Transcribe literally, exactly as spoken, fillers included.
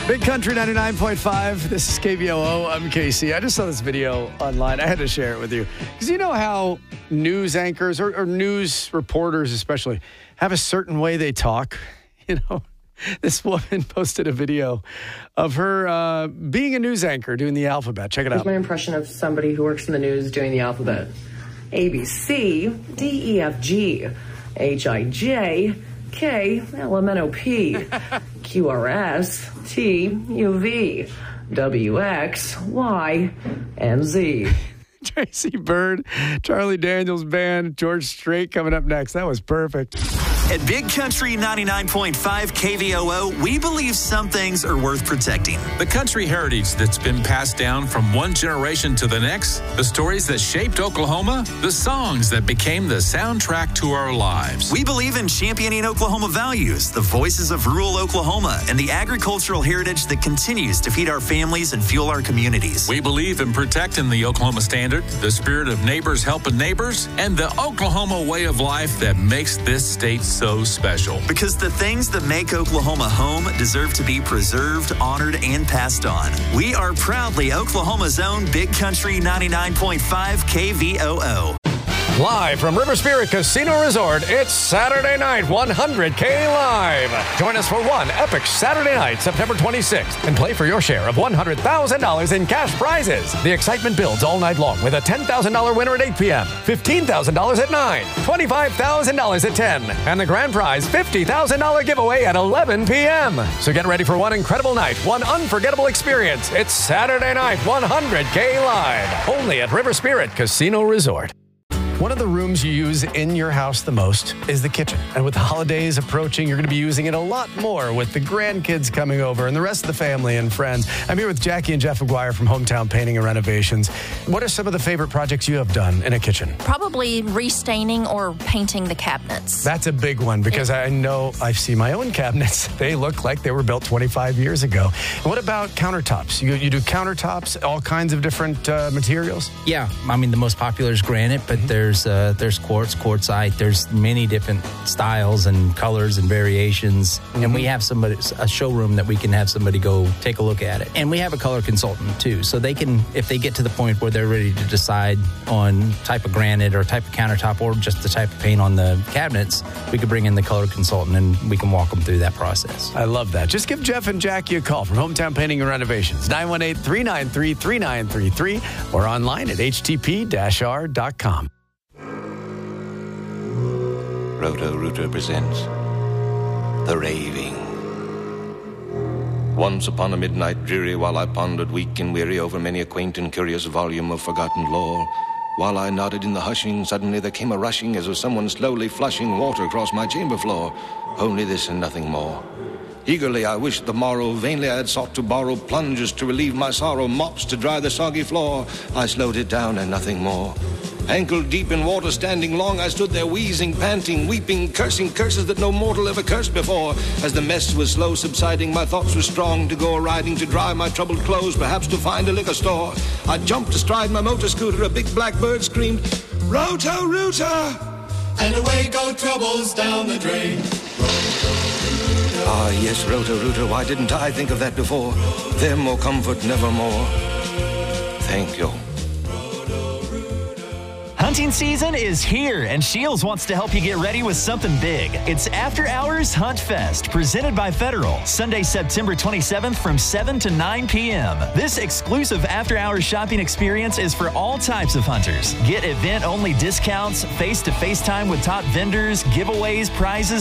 Big Country ninety-nine point five. This is K V O O. I'm Casey. I just saw this video online. I had to share it with you. Because you know how news anchors or, or news reporters especially have a certain way they talk? You know, this woman posted a video of her uh, being a news anchor doing the alphabet. Check it Here's out. my impression of somebody who works in the news doing the alphabet. A, B, C, D, E, F, G, H, I, J, K, L, M, N, O, P, Q, R, S, T, U, V, W, X, Y, and Z. Tracy Byrd, Charlie Daniels Band, George Strait coming up next. That was perfect. At Big Country ninety-nine point five K V O O, we believe some things are worth protecting. The country heritage that's been passed down from one generation to the next, the stories that shaped Oklahoma, the songs that became the soundtrack to our lives. We believe in championing Oklahoma values, the voices of rural Oklahoma, and the agricultural heritage that continues to feed our families and fuel our communities. We believe in protecting the Oklahoma standard, the spirit of neighbors helping neighbors, and the Oklahoma way of life that makes this state so special. Because the things that make Oklahoma home deserve to be preserved, honored, and passed on. We are proudly Oklahoma's own Big Country ninety-nine point five K V O O. Live from River Spirit Casino Resort, it's Saturday night one hundred K Live. Join us for one epic Saturday night, September twenty-sixth, and play for your share of one hundred thousand dollars in cash prizes. The excitement builds all night long with a ten thousand dollars winner at eight p.m., fifteen thousand dollars at nine, twenty-five thousand dollars at ten, and the grand prize fifty thousand dollars giveaway at eleven p.m. So get ready for one incredible night, one unforgettable experience. It's Saturday night one hundred K Live, only at River Spirit Casino Resort. One of the rooms you use in your house the most is the kitchen. And with the holidays approaching, you're going to be using it a lot more with the grandkids coming over and the rest of the family and friends. I'm here with Jackie and Jeff McGuire from Hometown Painting and Renovations. What are some of the favorite projects you have done in a kitchen? Probably restaining or painting the cabinets. That's a big one because I know I've seen my own cabinets. They look like they were built twenty-five years ago. And what about countertops? You, you do countertops, all kinds of different uh, materials? Yeah, I mean, the most popular is granite, but there's There's uh, there's quartz, quartzite. There's many different styles and colors and variations. Mm-hmm. And we have somebody, a showroom that we can have somebody go take a look at it. And we have a color consultant too, so they can, if they get to the point where they're ready to decide on type of granite or type of countertop or just the type of paint on the cabinets, we could bring in the color consultant and we can walk them through that process. I love that. Just give Jeff and Jackie a call from Hometown Painting and Renovations, nine one eight, three nine three, three nine three three, or online at h t p dash r dot com. Roto-Rooter presents The Raving. Once upon a midnight dreary, while I pondered weak and weary over many a quaint and curious volume of forgotten lore, while I nodded in the hushing, suddenly there came a rushing as of someone slowly flushing water across my chamber floor. Only this and nothing more. Eagerly I wished the morrow, vainly I had sought to borrow plungers to relieve my sorrow, mops to dry the soggy floor. I slowed it down and nothing more. Ankle deep in water, standing long, I stood there wheezing, panting, weeping, cursing curses that no mortal ever cursed before. As the mess was slow subsiding, my thoughts were strong to go a-riding, to dry my troubled clothes, perhaps to find a liquor store. I jumped astride my motor scooter, a big black bird screamed, Roto-Rooter! And away go troubles down the drain. Ah, yes, Roto-Rooter, why didn't I think of that before? Them or comfort nevermore. Thank you. Hunting season is here, and Shields wants to help you get ready with something big. It's After Hours Hunt Fest, presented by Federal, Sunday, September twenty-seventh from seven to nine p.m. This exclusive after-hours shopping experience is for all types of hunters. Get event-only discounts, face-to-face time with top vendors, giveaways, prizes,